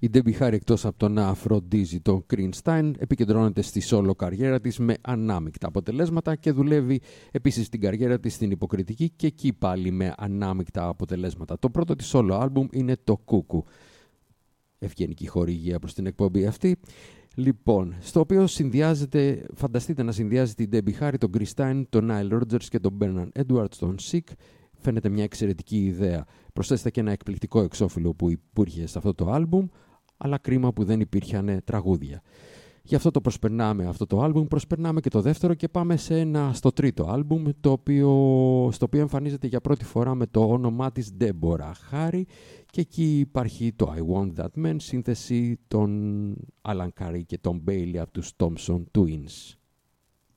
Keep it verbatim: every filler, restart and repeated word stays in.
Η Debbie Harry, εκτός από το να φροντίζει τον Greenstein, επικεντρώνεται στη solo καριέρα της με ανάμεικτα αποτελέσματα και δουλεύει επίσης την καριέρα της στην υποκριτική και εκεί πάλι με ανάμεικτα αποτελέσματα. Το πρώτο της solo album είναι το Κούκου. Ευγενική χορηγία προς την εκπομπή αυτή. Λοιπόν, στο οποίο συνδυάζεται, φανταστείτε να συνδυάζεται η Debbie Harry, τον Greenstein, τον Nile Rodgers και τον Bernard Edwards, τον Sick. Φαίνεται μια εξαιρετική ιδέα. Προσθέστε και ένα εκπληκτικό εξώφυλλο που υπήρχε σε αυτό το άλμπουμ, αλλά κρίμα που δεν υπήρχαν τραγούδια. Γι' αυτό το προσπερνάμε αυτό το άλμπουμ, προσπερνάμε και το δεύτερο και πάμε σε ένα, στο τρίτο άλμπουμ, το οποίο, στο οποίο εμφανίζεται για πρώτη φορά με το όνομά της Deborah Harry και εκεί υπάρχει το I Want That Man, σύνθεση των Alan Carey και των Bailey από τους Thompson Twins.